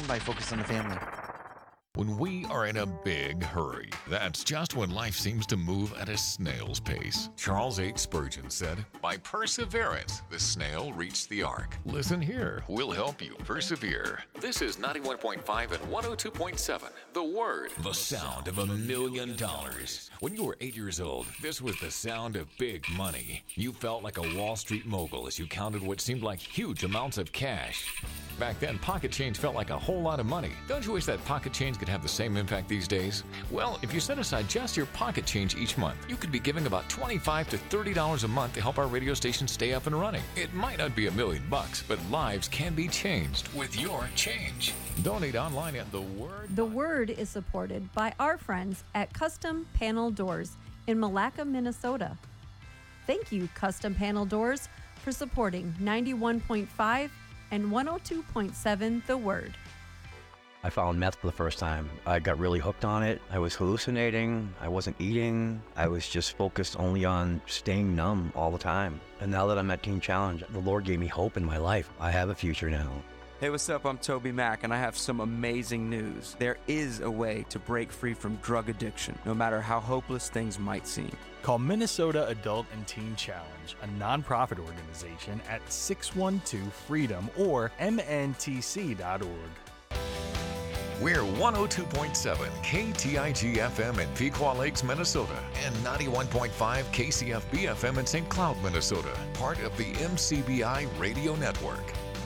driven by Focus on the Family. When we are in a big hurry, that's just when life seems to move at a snail's pace. Charles H. Spurgeon said, "By perseverance, the snail reached the ark." Listen here, we'll help you persevere. This is 91.5 and 102.7, The Word. The sound of $1 million. When you were 8 years old, this was the sound of big money. You felt like a Wall Street mogul as you counted what seemed like huge amounts of cash. Back then, pocket change felt like a whole lot of money. Don't you wish that pocket change could have the same impact these days? Well, if you set aside just your pocket change each month, you could be giving about $25 to $30 a month to help our radio station stay up and running. It might not be $1 million, but lives can be changed with your change. Donate online at The Word. The Word is supported by our friends at Custom Panel Doors in Malacca, Minnesota. Thank you, Custom Panel Doors, for supporting 91.5 and 102.7 The Word. I found meth for the first time. I got really hooked on it. I was hallucinating. I wasn't eating. I was just focused only on staying numb all the time. And now that I'm at Teen Challenge, the Lord gave me hope in my life. I have a future now. Hey, what's up? I'm Toby Mack, and I have some amazing news. There is a way to break free from drug addiction, no matter how hopeless things might seem. Call Minnesota Adult and Teen Challenge, a nonprofit organization, at 612-FREEDOM or mntc.org. We're 102.7 KTIG FM in Pequot Lakes, Minnesota, and 91.5 KCFB FM in St. Cloud, Minnesota, part of the MCBI Radio Network.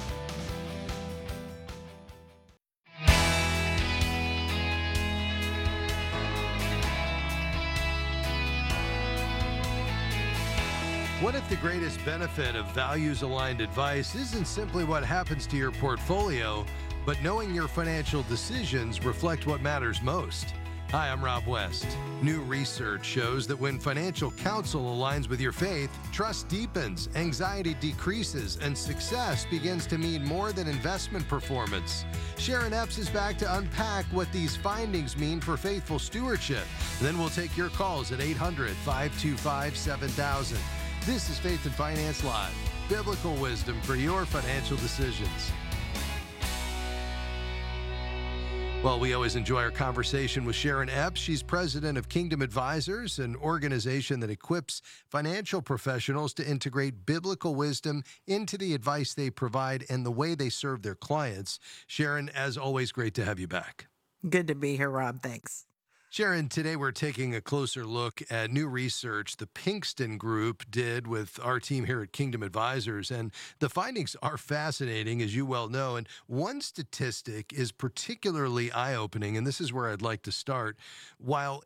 What if the greatest benefit of values-aligned advice isn't simply what happens to your portfolio, but knowing your financial decisions reflect what matters most? Hi, I'm Rob West. New research shows that when financial counsel aligns with your faith, trust deepens, anxiety decreases, and success begins to mean more than investment performance. Sharon Epps is back to unpack what these findings mean for faithful stewardship. Then we'll take your calls at 800-525-7000. This is Faith and Finance Live, biblical wisdom for your financial decisions. Well, we always enjoy our conversation with Sharon Epps. She's president of Kingdom Advisors, an organization that equips financial professionals to integrate biblical wisdom into the advice they provide and the way they serve their clients. Sharon, as always, great to have you back. Good to be here, Rob. Thanks. Sharon, today we're taking a closer look at new research the Pinkston Group did with our team here at Kingdom Advisors, and the findings are fascinating, as you well know, and one statistic is particularly eye-opening, and this is where I'd like to start. While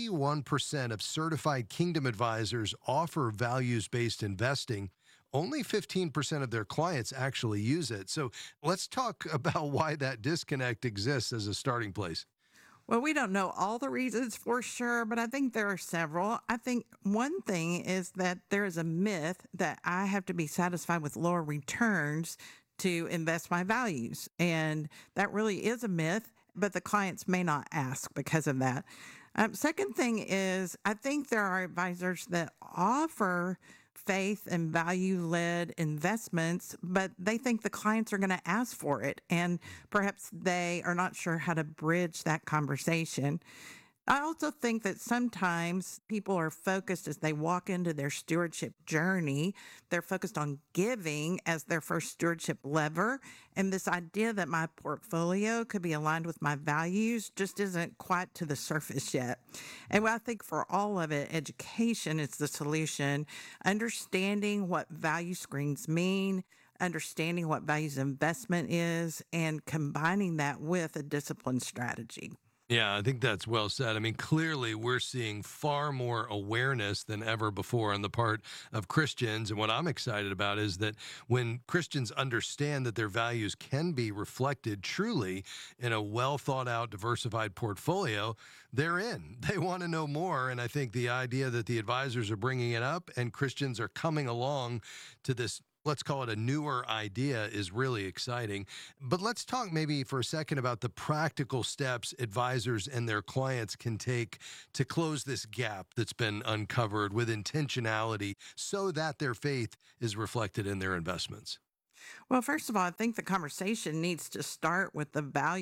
81% of certified Kingdom Advisors offer values-based investing, only 15% of their clients actually use it. So let's talk about why that disconnect exists as a starting place. Well, we don't know all the reasons for sure, but I think there are several. I think one thing is that there is a myth that I have to be satisfied with lower returns to invest my values. And that really is a myth, but the clients may not ask because of that. Second thing is, I think there are advisors that offer faith and value-led investments, but they think the clients are going to ask for it, and perhaps they are not sure how to bridge that conversation. I also think that sometimes people are focused as they walk into their stewardship journey. They're focused on giving as their first stewardship lever. And this idea that my portfolio could be aligned with my values just isn't quite to the surface yet. And I think for all of it, education is the solution. Understanding what value screens mean, understanding what values investment is, and combining that with a disciplined strategy. Yeah, I think that's well said. I mean, clearly we're seeing far more awareness than ever before on the part of Christians. And what I'm excited about is that when Christians understand that their values can be reflected truly in a well thought out, diversified portfolio, they're in. They want to know more. And I think the idea that the advisors are bringing it up and Christians are coming along to this, let's call it a newer idea, is really exciting. But let's talk maybe for a second about the practical steps advisors and their clients can take to close this gap that's been uncovered with intentionality so that their faith is reflected in their investments. Well, first of all, I think the conversation needs to start with the value